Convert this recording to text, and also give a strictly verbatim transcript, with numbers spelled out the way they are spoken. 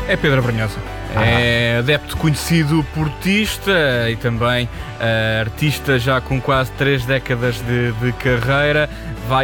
É Pedro Brunhosa. Ah. É adepto conhecido portista e também uh, artista já com quase três décadas de, de carreira. Vai